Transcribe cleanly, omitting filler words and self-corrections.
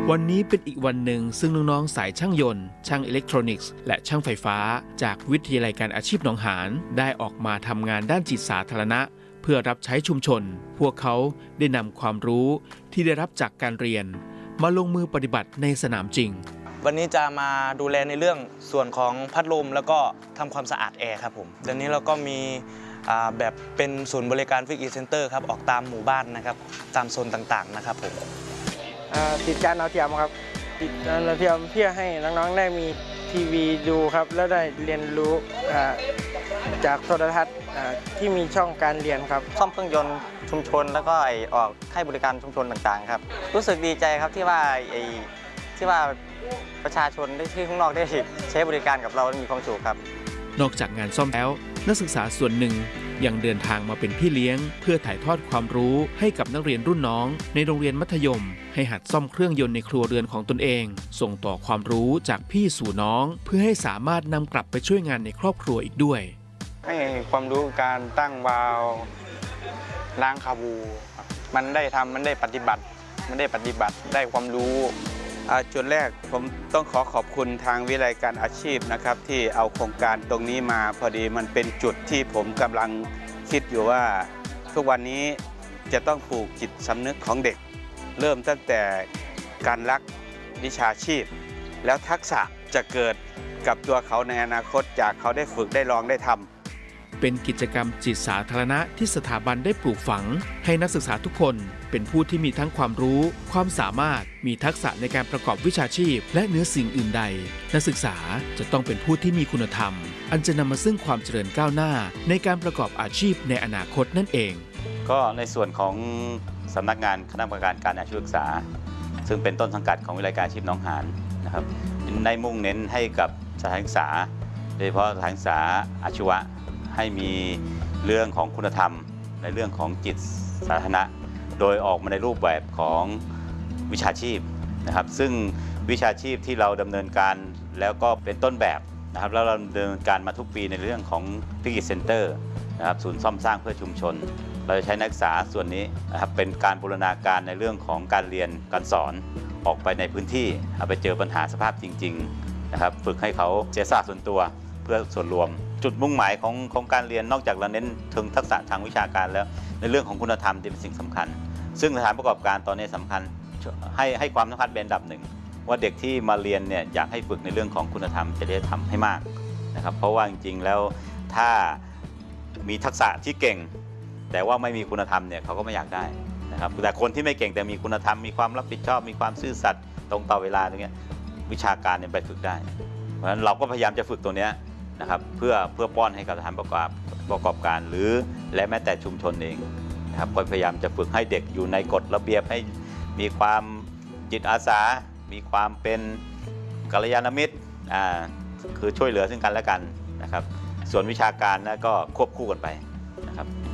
วันนี้เป็นอีกวันหนึ่งซึ่งน้องๆสายช่างยนต์ช่างอิเล็กทรอนิกส์และช่างไฟฟ้าจากวิทยาลัยการอาชีพหนองหานได้ออกมาทำงานด้านจิตสาธารณะเพื่อรับใช้ชุมชนพวกเขาได้นำความรู้ที่ได้รับจากการเรียนมาลงมือปฏิบัติในสนามจริงวันนี้จะมาดูแลในเรื่องส่วนของพัดลมแล้วก็ทำความสะอาดแอร์ครับผมเดี๋ยวนี้เราก็มีแบบเป็นศูนย์บริการฟิกอีเซ็นเตอร์ครับออกตามหมู่บ้านนะครับตามโซนต่างๆนะครับผมติดจานดาวเทียมครับติดจานดาวเทียมเพื่อให้น้องๆได้มีทีวีดูครับแล้วได้เรียนรู้จากโทรทัศน์ที่มีช่องการเรียนครับซ่อมเครื่องยนต์ชุมชนแล้วก็ออกให้บริการชุมชนต่างๆครับรู้สึกดีใจครับที่ว่าประชาชนที่ข้างนอกได้ใช้บริการกับเรามีความสุขครับนอกจากงานซ่อมแล้วนักศึกษาส่วนหนึ่งยังเดินทางมาเป็นพี่เลี้ยงเพื่อถ่ายทอดความรู้ให้กับนักเรียนรุ่นน้องในโรงเรียนมัธยมให้หัดซ่อมเครื่องยนต์ในครัวเรือนของตนเองส่งต่อความรู้จากพี่สู่น้องเพื่อให้สามารถนำกลับไปช่วยงานในครอบครัวอีกด้วยให้ความรู้การตั้งวาล์วล้างคาบูมันได้ทำมันได้ปฏิบัติได้ความรู้จุดแรกผมต้องขอบคุณทางวิทยาลัยการอาชีพนะครับที่เอาโครงการตรงนี้มาพอดีมันเป็นจุดที่ผมกำลังคิดอยู่ว่าทุกวันนี้จะต้องปลูกจิตสำนึกของเด็กเริ่มตั้งแต่การรักวิชาชีพแล้วทักษะจะเกิดกับตัวเขาในอนาคตจากเขาได้ฝึกได้ลองได้ทำเป็นกิจกรรมจิตสาธารณะที่สถาบันได้ปลูกฝังให้นักศึกษาทุกคนเป็นผู้ที่มีทั้งความรู้ความสามารถมีทักษะในการประกอบวิชาชีพและเหนือสิ่งอื่นใดนักศึกษาจะต้องเป็นผู้ที่มีคุณธรรมอันจะนำมาซึ่งความเจริญก้าวหน้าในการประกอบอาชีพในอนาคตนั่นเองก็ในส่วนของสำนักงานคณะกรรมการการอาชีวศึกษาซึ่งเป็นต้นสังกัดของวิทยาลัยการอาชีพหนองหานนะครับได้มุ่งเน้นให้กับสถานศึกษาโดยเฉพาะสถานศึกษาอาชีวะให้มีเรื่องของคุณธรรมในเรื่องของจิตสาธารณะโดยออกมาในรูปแบบของวิชาชีพนะครับซึ่งวิชาชีพที่เราดำเนินการแล้วก็เป็นต้นแบบนะครับแล้วเราดำเนินการมาทุกปีในเรื่องของฟิกิเซ็นเตอร์นะครับศูนย์ซ่อมสร้างเพื่อชุมชนเราจะใช้นักศึกษาส่วนนี้นะครับเป็นการบูรณาการในเรื่องของการเรียนการสอนออกไปในพื้นที่เอาไปเจอปัญหาสภาพจริงๆนะครับฝึกให้เขาเสียสละส่วนตัวเพื่อส่วนรวมจุดมุ่งหมายของการเรียนนอกจากเราเน้นถึงทักษะทางวิชาการแล้วในเรื่องของคุณธรรมเป็นสิ่งสำคัญซึ่งสถานประกอบการตอนนี้สำคัญให้ความสำคัญเป็นอันดับหนึ่งว่าเด็กที่มาเรียนเนี่ยอยากให้ฝึกในเรื่องของคุณธรรมจริยธรรมให้มากนะครับเพราะว่าจริงๆแล้วถ้ามีทักษะที่เก่งแต่ว่าไม่มีคุณธรรมเนี่ยเขาก็ไม่อยากได้นะครับแต่คนที่ไม่เก่งแต่มีคุณธรรมมีความรับผิดชอบมีความซื่อสัตย์ตรงต่อเวลาอย่างเงี้ยวิชาการเนี่ยไปฝึกได้เพราะฉะนั้นเราก็พยายามจะฝึกตัวเนี้ยนะครับเพื่อป้อนให้กับสถานประกอบการหรือและแม้แต่ชุมชนเองนะครับก็พยายามจะฝึกให้เด็กอยู่ในกฎระเบียบให้มีความจิตอาสามีความเป็นกัลยาณมิตรคือช่วยเหลือซึ่งกันและกันนะครับส่วนวิชาการนะก็ควบคู่กันไปนะครับ